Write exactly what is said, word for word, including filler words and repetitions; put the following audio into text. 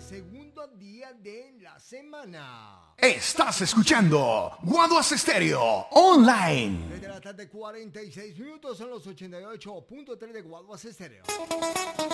segundo día de la semana. Estás escuchando Guaduas Estéreo Online. Desde la tarde, cuarenta y seis minutos, son los ochenta y ocho punto tres de Guaduas Estéreo.